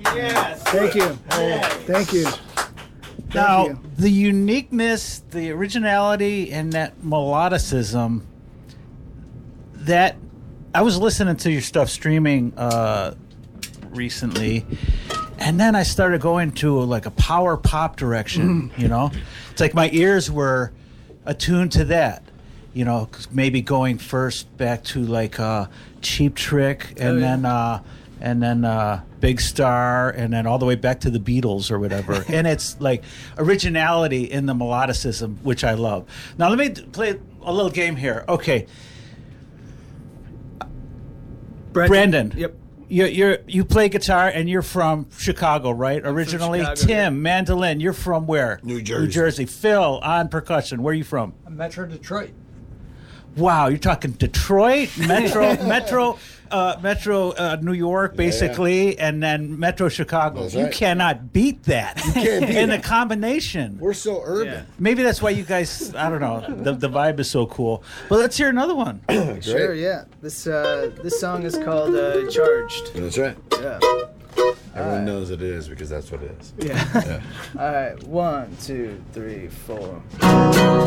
Yes. Thank you. Thank you. Now, you. the uniqueness, the originality, and that melodicism, that I was listening to your stuff streaming recently, and then I started going to like a power pop direction, you know? It's like my ears were attuned to that, you know, 'cause maybe going first back to like Cheap Trick and then Big Star, and then all the way back to the Beatles or whatever. And it's like originality in the melodicism, which I love. Now let me play a little game here. Okay, Brandon. Yep. You play guitar and you're from Chicago, right? Originally, Chicago, Tim, yeah. mandolin. You're from where? New Jersey. New Jersey. Phil on percussion. Where are you from? Metro Detroit. Wow, you're talking Detroit, Metro, New York, basically, and then Metro Chicago. That's You right. cannot beat that. You can't beat in it. the combination. We're so urban. Maybe that's why you guys. I don't know. The vibe is so cool. But let's hear another one. Great. Sure, yeah. This song is called Charged. That's right. Yeah. Everyone knows it is because that's what it is. Yeah. Yeah. All right. 1, 2, 3, 4.